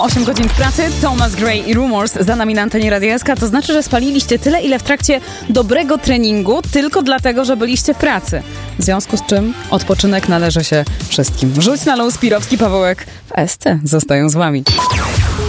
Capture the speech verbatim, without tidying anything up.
osiem godzin w pracy, Thomas Gray i Rumors za nami na antenie Radia S K. To znaczy, że spaliliście tyle, ile w trakcie dobrego treningu, tylko dlatego, że byliście w pracy. W związku z czym odpoczynek należy się wszystkim. Rzuć na luz, Pirowski, Pawełek w S C zostają z wami.